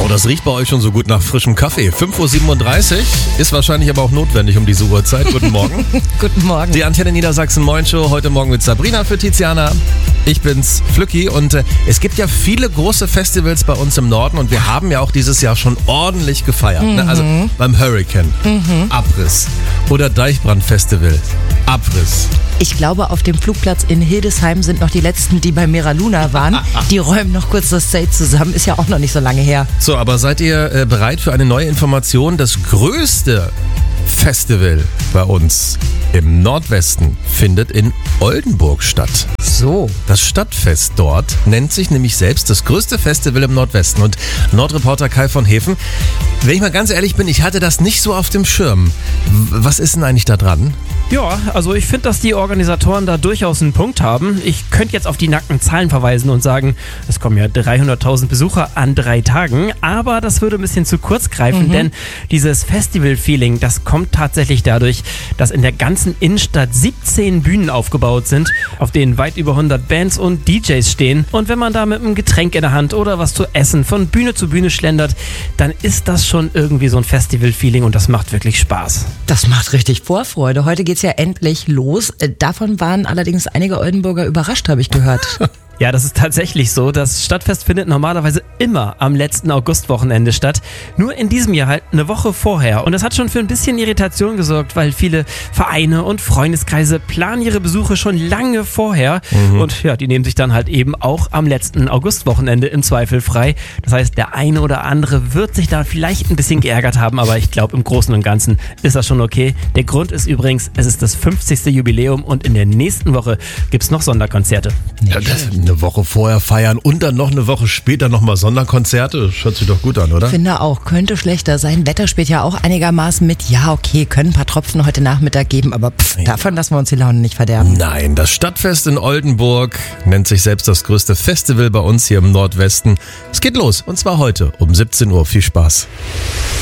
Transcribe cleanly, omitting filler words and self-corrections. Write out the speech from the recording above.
Oh, das riecht bei euch schon so gut nach frischem Kaffee. 5.37 Uhr ist wahrscheinlich aber auch notwendig um diese Uhrzeit. Guten Morgen. Guten Morgen. Die Antenne Niedersachsen Moin Show, heute Morgen mit Sabrina für Tiziana. Ich bin's, Flücki, und es gibt ja viele große Festivals bei uns im Norden und wir haben ja auch dieses Jahr schon ordentlich gefeiert. Ne? Also beim Hurricane, Abriss, oder Deichbrand-Festival, Abriss. Ich glaube, auf dem Flugplatz in Hildesheim sind noch die letzten, die bei Mera Luna waren. Die räumen noch kurz das Zelt zusammen, ist ja auch noch nicht so lange her. So, aber seid ihr bereit für eine neue Information? Das größte Festival bei uns im Nordwesten findet in Oldenburg statt. So. Das Stadtfest dort nennt sich nämlich selbst das größte Festival im Nordwesten. Und Nordreporter Kai von Hefen, wenn ich mal ganz ehrlich bin, ich hatte das nicht so auf dem Schirm. Was ist denn eigentlich da dran? Ja, also ich finde, dass die Organisatoren da durchaus einen Punkt haben. Ich könnte jetzt auf die nackten Zahlen verweisen und sagen, es kommen ja 300.000 Besucher an 3 Tagen, aber das würde ein bisschen zu kurz greifen, denn dieses Festival-Feeling, das kommt tatsächlich dadurch, dass in der ganzen Innenstadt 17 Bühnen aufgebaut sind, auf denen weit über 100 Bands und DJs stehen. Und wenn man da mit einem Getränk in der Hand oder was zu essen von Bühne zu Bühne schlendert, dann ist das schon irgendwie so ein Festival-Feeling und das macht wirklich Spaß. Das macht richtig Vorfreude. Heute geht's ja endlich los. Davon waren allerdings einige Oldenburger überrascht, habe ich gehört. Ja, das ist tatsächlich so. Das Stadtfest findet normalerweise immer am letzten Augustwochenende statt. Nur in diesem Jahr halt eine Woche vorher. Und das hat schon für ein bisschen Irritation gesorgt, weil viele Vereine und Freundeskreise planen ihre Besuche schon lange vorher. Und ja, die nehmen sich dann halt eben auch am letzten Augustwochenende im Zweifel frei. Das heißt, der eine oder andere wird sich da vielleicht ein bisschen geärgert haben, aber ich glaube, im Großen und Ganzen ist das schon okay. Der Grund ist übrigens, es ist das 50. Jubiläum und in der nächsten Woche gibt's noch Sonderkonzerte. Ja, eine Woche vorher feiern und dann noch eine Woche später nochmal Sonderkonzerte. Das hört sich doch gut an, oder? Finde auch, könnte schlechter sein. Wetter spielt ja auch einigermaßen mit. Ja, okay, können ein paar Tropfen heute Nachmittag geben, aber davon lassen wir uns die Laune nicht verderben. Nein, das Stadtfest in Oldenburg nennt sich selbst das größte Festival bei uns hier im Nordwesten. Es geht los und zwar heute um 17 Uhr. Viel Spaß.